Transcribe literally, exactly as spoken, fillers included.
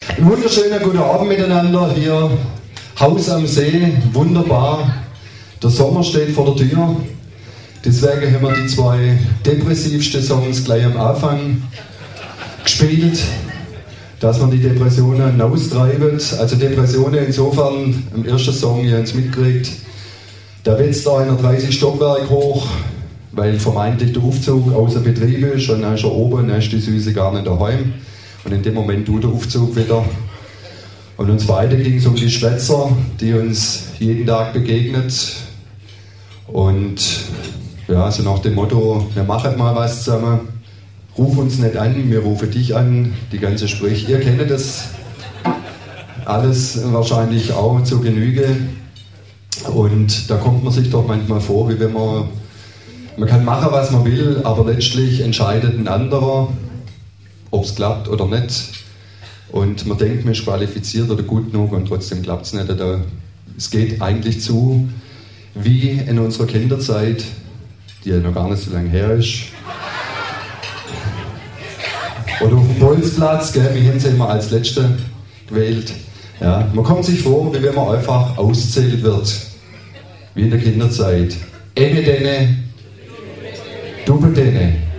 Ein wunderschöner guten Abend miteinander hier. Haus am See, wunderbar. Der Sommer steht vor der Tür. Deswegen haben wir die zwei depressivsten Songs gleich am Anfang gespielt, dass man die Depressionen austreibt. Also Depressionen insofern, im ersten Song, ihr habt es mitgekriegt, da wetzt da einer dreißig Stockwerk hoch, weil vermeintlich der Aufzug außer Betrieb ist und dann ist er oben, dann ist die Süße gar nicht daheim. Und in dem Moment tut der Aufzug wieder. Und uns beide ging es um die Schwätzer, die uns jeden Tag begegnet. Und ja, so nach dem Motto, wir machen mal was zusammen. Ruf uns nicht an, wir rufen dich an. Die ganze Sprich, ihr kennt das alles wahrscheinlich auch zur Genüge. Und da kommt man sich doch manchmal vor, wie wenn man, man kann machen, was man will, aber letztlich entscheidet ein anderer, ob es klappt oder nicht. Und man denkt, man ist qualifiziert oder gut genug und trotzdem klappt es nicht. Es geht eigentlich zu, wie in unserer Kinderzeit, die ja noch gar nicht so lange her ist. Oder auf dem Bolzplatz, gell, wir haben sie immer als Letzte gewählt. Ja, man kommt sich vor, wie wenn man einfach auszählt wird. Wie in der Kinderzeit. Ene dene, du dene.